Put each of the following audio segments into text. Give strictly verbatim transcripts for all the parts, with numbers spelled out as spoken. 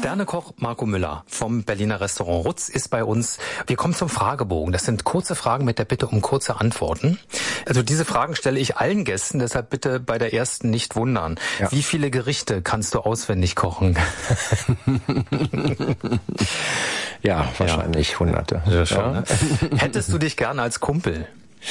Sternekoch Marco Müller vom Berliner Restaurant Rutz ist bei uns. Wir kommen zum Fragebogen. Das sind kurze Fragen mit der Bitte um kurze Antworten. Also diese Fragen stelle ich allen Gästen, deshalb bitte bei der ersten nicht wundern. Ja. Wie viele Gerichte kannst du auswendig kochen? Ja, wahrscheinlich ja. Hunderte. Ja, schon, ja. Ne? Hättest du dich gerne als Kumpel?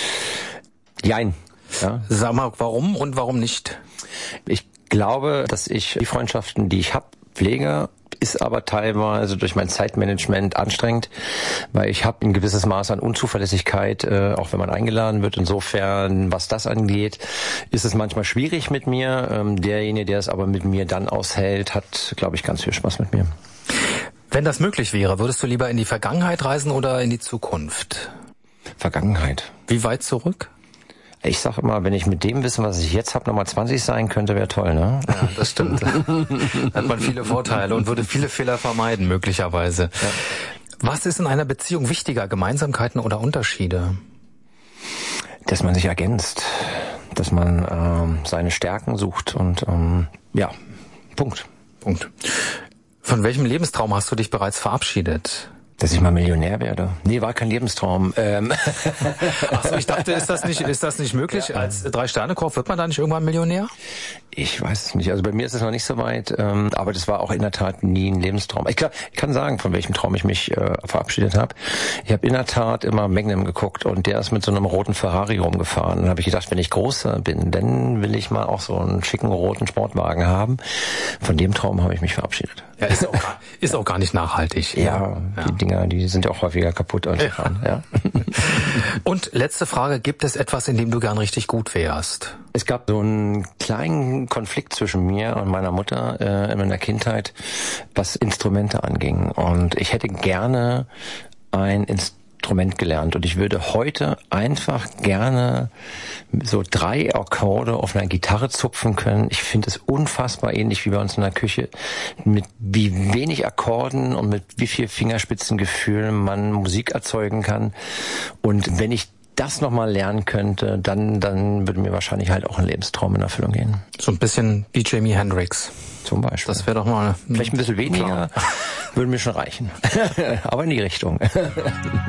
Jein. Ja. Sag mal, warum und warum nicht? Ich glaube, dass ich die Freundschaften, die ich habe, pflege, ist aber teilweise durch mein Zeitmanagement anstrengend, weil ich habe ein gewisses Maß an Unzuverlässigkeit, äh, auch wenn man eingeladen wird. Insofern, was das angeht, ist es manchmal schwierig mit mir. Ähm, derjenige, der es aber mit mir dann aushält, hat, glaube ich, ganz viel Spaß mit mir. Wenn das möglich wäre, würdest du lieber in die Vergangenheit reisen oder in die Zukunft? Vergangenheit. Wie weit zurück? Ich sag immer, wenn ich mit dem Wissen, was ich jetzt habe, nochmal zwanzig sein könnte, wäre toll, ne? Ja, das stimmt. Hat man viele Vorteile und würde viele Fehler vermeiden, möglicherweise. Ja. Was ist in einer Beziehung wichtiger, Gemeinsamkeiten oder Unterschiede? Dass man sich ergänzt, dass man ähm, seine Stärken sucht und ähm, ja, Punkt. Punkt. Von welchem Lebenstraum hast du dich bereits verabschiedet? Dass ich mal Millionär werde. Nee, war kein Lebenstraum. Ähm. Ach so, ich dachte, ist das nicht, ist das nicht möglich? Ja. Als Drei-Sterne-Koch wird man da nicht irgendwann Millionär? Ich weiß es nicht. Also bei mir ist es noch nicht so weit. Ähm, aber das war auch in der Tat nie ein Lebenstraum. Ich, klar, ich kann sagen, von welchem Traum ich mich äh, verabschiedet habe. Ich habe in der Tat immer Magnum geguckt und der ist mit so einem roten Ferrari rumgefahren. Und dann habe ich gedacht, wenn ich groß bin, dann will ich mal auch so einen schicken roten Sportwagen haben. Von dem Traum habe ich mich verabschiedet. Ja, ist auch gar, ist auch gar nicht nachhaltig. Ja, ja, die Dinger, die sind ja auch häufiger kaputt als gefahren. Ja. Und letzte Frage, gibt es etwas, in dem du gern richtig gut wärst? Es gab so einen kleinen Konflikt zwischen mir und meiner Mutter äh, in meiner Kindheit, was Instrumente anging. Und ich hätte gerne ein Instrument gelernt und ich würde heute einfach gerne so drei Akkorde auf einer Gitarre zupfen können. Ich finde es unfassbar ähnlich wie bei uns in der Küche, mit wie wenig Akkorden und mit wie viel Fingerspitzengefühl man Musik erzeugen kann. Und wenn ich das nochmal lernen könnte, dann dann würde mir wahrscheinlich halt auch ein Lebenstraum in Erfüllung gehen. So ein bisschen wie Jimi Hendrix. Zum Beispiel. Das wäre doch mal... Vielleicht ein bisschen weniger, würde mir schon reichen. Aber in die Richtung.